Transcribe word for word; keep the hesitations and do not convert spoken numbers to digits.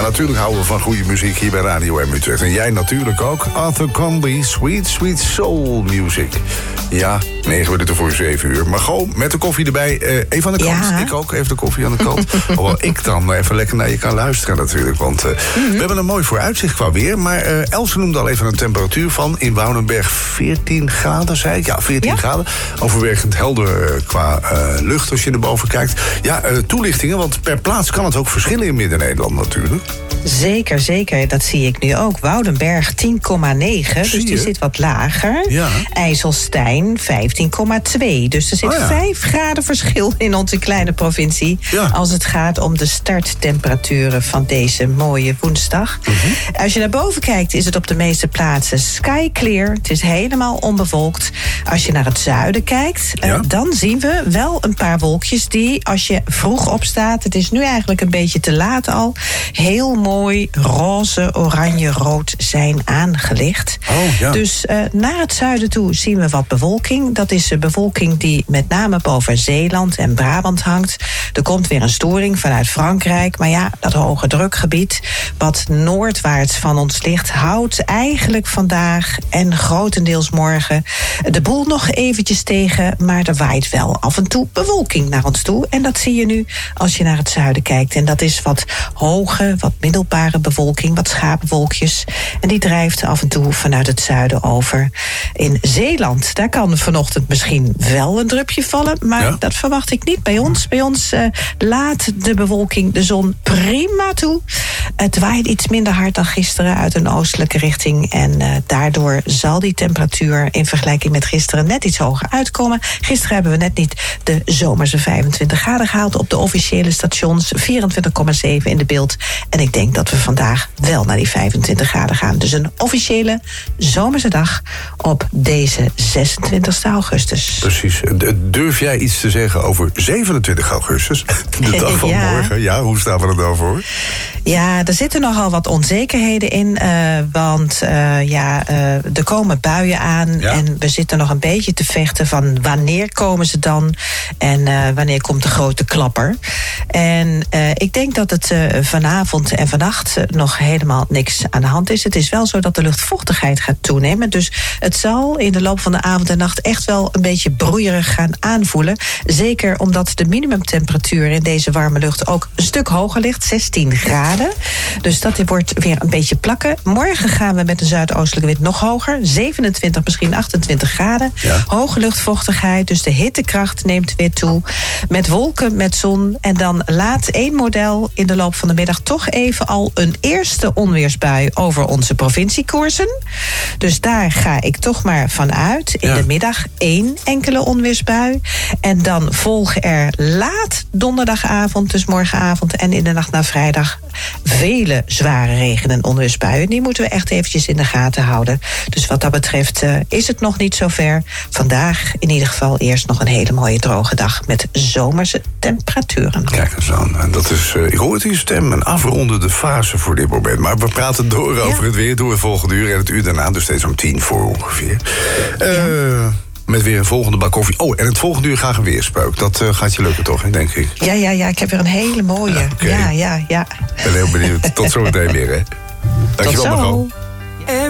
natuurlijk houden we van goede muziek hier bij Radio M Utrecht. En jij natuurlijk ook. Arthur Conley, Sweet Sweet Soul Music. Ja, negen minuten voor zeven uur. Maar gewoon met de koffie erbij. Uh, even aan de kant. Ja. Ik ook, even de koffie aan de kant. Hoewel ik dan even lekker naar je kan luisteren natuurlijk. Want uh, mm-hmm. we hebben een mooi vooruitzicht qua weer. Maar uh, Else noemde al even een temperatuur van in Woudenberg veertien graden, zei ik. Ja, veertien ja. graden. Overwegend helder uh, qua uh, lucht als je erboven kijkt. Ja, uh, toelichtingen, want per plaats kan het ook verschillen in Midden-Nederland natuurlijk. Zeker, zeker. Dat zie ik nu ook. Woudenberg tien komma negen, dus die zit wat lager. Ja. IJsselstein vijftien komma twee. Dus er zit oh ja. vijf graden verschil in onze kleine provincie. Ja. Als het gaat om de starttemperaturen van deze mooie woensdag. Mm-hmm. Als je naar boven kijkt, is het op de meeste plaatsen sky clear. Het is helemaal onbewolkt. Als je naar het zuiden kijkt, ja. uh, dan zien we wel een paar wolkjes die, als je vroeg opstaat, het is nu eigenlijk een beetje te laat al, heel mooi mooi roze, oranje, rood zijn aangelicht. Oh, ja. Dus uh, naar het zuiden toe zien we wat bewolking. Dat is de bewolking die met name boven Zeeland en Brabant hangt. Er komt weer een storing vanuit Frankrijk. Maar ja, dat hoge drukgebied wat noordwaarts van ons ligt, houdt eigenlijk vandaag en grotendeels morgen de boel nog eventjes tegen. Maar er waait wel af en toe bewolking naar ons toe. En dat zie je nu als je naar het zuiden kijkt. En dat is wat hoge, wat middelbare bewolking, wat schapenwolkjes. En die drijft af en toe vanuit het zuiden over. In Zeeland, daar kan vanochtend misschien wel een drupje vallen, maar ja. dat verwacht ik niet bij ons. Bij ons uh, laat de bewolking de zon prima toe. Het waait iets minder hard dan gisteren uit een oostelijke richting. En uh, daardoor zal die temperatuur in vergelijking met gisteren net iets hoger uitkomen. Gisteren hebben we net niet de zomerse vijfentwintig graden gehaald op de officiële stations. vierentwintig komma zeven in de beeld. En ik denk dat we vandaag wel naar die vijfentwintig graden gaan. Dus een officiële zomerse dag op deze zesentwintigste augustus. Precies. Durf jij iets te zeggen over zevenentwintig augustus? De dag van ja. morgen. Ja, hoe staan we er dan voor? Ja, er zitten nogal wat onzekerheden in. Uh, want uh, ja, uh, er komen buien aan. Ja. En we zitten nog een beetje te vechten van wanneer komen ze dan? En uh, wanneer komt de grote klapper? En uh, ik denk dat het uh, vanavond en vannacht uh, nog helemaal niks aan de hand is. Het is wel zo dat de luchtvochtigheid gaat toenemen. Dus het zal in de loop van de avond en nacht echt wel een beetje broeierig gaan aanvoelen. Zeker omdat de minimumtemperatuur in deze warme lucht ook een stuk hoger ligt. zestien graden. Dus dat wordt weer een beetje plakken. Morgen gaan we met de zuidoostelijke wind nog hoger. zevenentwintig, misschien achtentwintig graden. Ja. Hoge luchtvochtigheid, dus de hittekracht neemt weer toe. Met wolken, met zon. En dan laat één model in de loop van de middag toch even al een eerste onweersbui over onze provinciekoersen. Dus daar ga ik toch maar van uit. In ja. de middag één enkele onweersbui. En dan volgen er laat donderdagavond, dus morgenavond en in de nacht naar vrijdag vele zware regen- en onweersbuien. Die moeten we echt eventjes in de gaten houden. Dus wat dat betreft uh, is het nog niet zover. Vandaag in ieder geval eerst nog een hele mooie droge dag met zomerse temperaturen. Kijk eens aan. En dat is, uh, ik hoor het in je stem, een afrondende fase voor dit moment. Maar we praten door ja. over het weer. Door het volgende uur en het uur daarna, dus steeds om tien voor ongeveer. Uh, ja. Met weer een volgende bak koffie. Oh, en het volgende uur graag een weerspeuk. Dat uh, gaat je lukken toch, denk ik? Ja, ja, ja. Ik heb weer een hele mooie. Ja, okay. ja, ja, ja. Ik ben heel benieuwd. Tot zometeen weer, hè. Dankjewel, mevrouw.